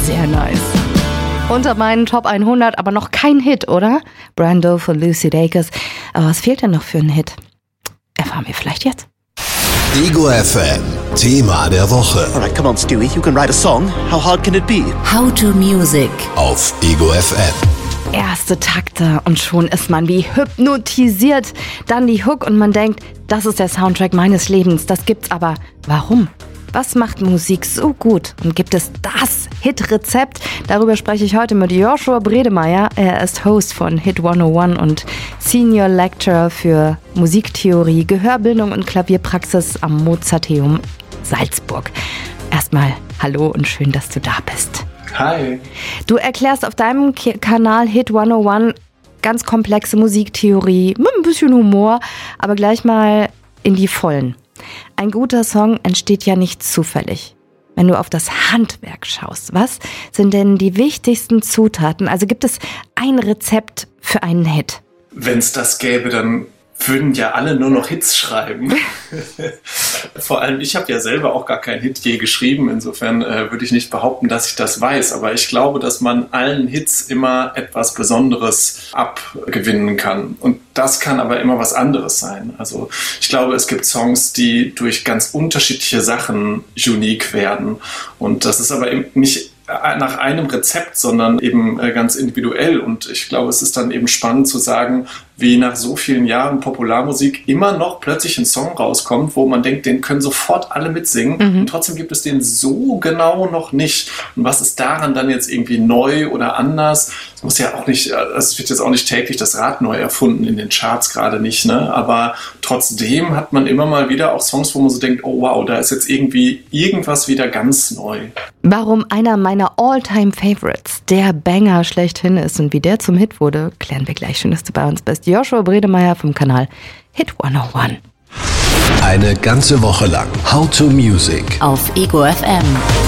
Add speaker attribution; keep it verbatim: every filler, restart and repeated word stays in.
Speaker 1: Sehr nice. Unter meinen Top hundert, aber noch kein Hit, oder? Brando von Lucy Dacus. Aber was fehlt denn noch für einen Hit? Erfahren wir vielleicht jetzt.
Speaker 2: Ego F M, Thema der Woche.
Speaker 3: Alright, come on, Stewie, you can write a song. How hard can it be?
Speaker 4: How to Music
Speaker 2: auf Ego F M.
Speaker 1: Erste Takte und schon ist man wie hypnotisiert. Dann die Hook und man denkt, das ist der Soundtrack meines Lebens. Das gibt's aber. Warum? Was macht Musik so gut? Und gibt es das Hit-Rezept? Darüber spreche ich heute mit Joshua Bredemeier. Er ist Host von Hit hunderteins und Senior Lecturer für Musiktheorie, Gehörbildung und Klavierpraxis am Mozarteum Salzburg. Erstmal hallo und schön, dass du da bist.
Speaker 5: Hi.
Speaker 1: Du erklärst auf deinem K- Kanal Hit hunderteins ganz komplexe Musiktheorie mit ein bisschen Humor, aber gleich mal in die Vollen. Ein guter Song entsteht ja nicht zufällig. Wenn du auf das Handwerk schaust, was sind denn die wichtigsten Zutaten? Also gibt es ein Rezept für einen Hit?
Speaker 5: Wenn es das gäbe, dann würden ja alle nur noch Hits schreiben. Vor allem, ich habe ja selber auch gar keinen Hit je geschrieben. Insofern äh, würde ich nicht behaupten, dass ich das weiß. Aber ich glaube, dass man allen Hits immer etwas Besonderes abgewinnen kann. Und das kann aber immer was anderes sein. Also ich glaube, es gibt Songs, die durch ganz unterschiedliche Sachen unique werden. Und das ist aber eben nicht nach einem Rezept, sondern eben ganz individuell. Und ich glaube, es ist dann eben spannend zu sagen, wie nach so vielen Jahren Popularmusik immer noch plötzlich ein Song rauskommt, wo man denkt, den können sofort alle mitsingen. Mhm. Und trotzdem gibt es den so genau noch nicht. Und was ist daran dann jetzt irgendwie neu oder anders? Es muss ja auch nicht, es wird jetzt auch nicht täglich das Rad neu erfunden, in den Charts gerade nicht, ne? Aber trotzdem hat man immer mal wieder auch Songs, wo man so denkt, oh wow, da ist jetzt irgendwie irgendwas wieder ganz neu.
Speaker 1: Warum einer meiner All-Time-Favorites der Banger schlechthin ist und wie der zum Hit wurde, klären wir gleich. Schön, dass du bei uns bist. Joshua Bredemeier vom Kanal Hit hunderteins.
Speaker 2: Eine ganze Woche lang How to Music
Speaker 4: auf Ego F M.